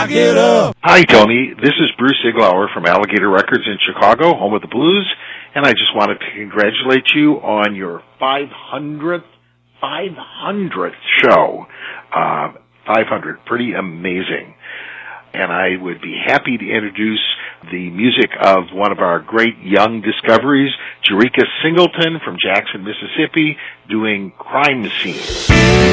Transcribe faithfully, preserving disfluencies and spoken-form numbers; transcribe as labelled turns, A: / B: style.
A: Rock it up.
B: Hi, Tony. This is Bruce Iglauer from Alligator Records in Chicago, home of the blues, and I just wanted to congratulate you on your five hundredth, five hundredth show. Uh, five hundred, pretty amazing. And I would be happy to introduce the music of one of our great young discoveries, Jericka Singleton from Jackson, Mississippi, doing Crime Scene.